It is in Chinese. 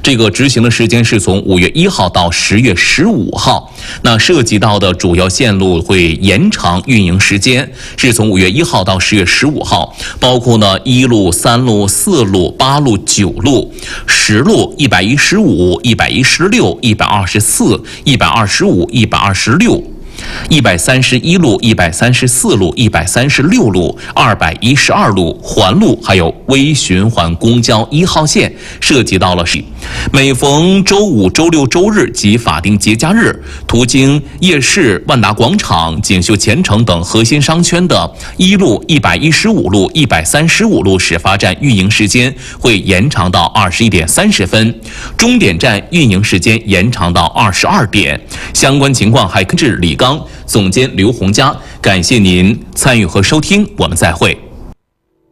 这个执行的时间是从5月1号到10月15号。那涉及到的主要线路会延长运营时间，是从5月1号到10月15号，包括呢1路、3路、4路、8路、9路、10路、115、116、124、125、126。131路、134路、136路、212路环路，还有微循环公交1号线，涉及到了每逢周五、周六、周日及法定节假日，途经夜市、万达广场、锦绣前城等核心商圈的1路、115路、135路始发站运营时间会延长到21点30分，终点站运营时间延长到22点。相关情况还根据李刚。总监刘洪佳，感谢您参与和收听，我们再会。